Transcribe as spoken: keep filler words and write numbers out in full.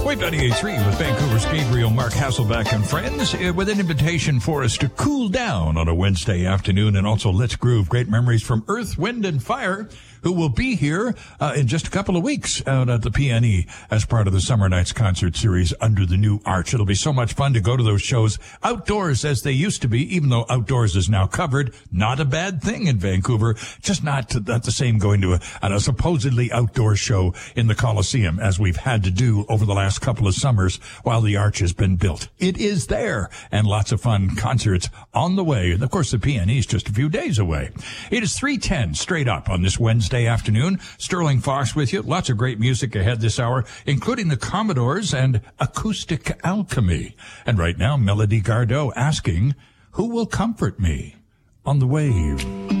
Wave ninety-eight point three with Vancouver's Gabriel, Mark Hasselbeck and friends uh, with an invitation for us to cool down on a Wednesday afternoon, and also Let's Groove. Great memories from Earth, Wind and Fire, who will be here uh, in just a couple of weeks out at the P N E as part of the Summer Nights concert series Under the New Arch. It'll be so much fun to go to those shows outdoors as they used to be, even though outdoors is now covered. Not a bad thing in Vancouver, just not, to, not the same going to a, a supposedly outdoor show in the Coliseum as we've had to do over the last couple of summers while the Arch has been built. It is there, and lots of fun concerts on the way. And of course, the P N E is just a few days away. It is three ten straight up on this Wednesday afternoon. Sterling Fox with you. Lots of great music ahead this hour, including the Commodores and Acoustic Alchemy. And right now, Melody Gardot asking, who will comfort me on the Wave?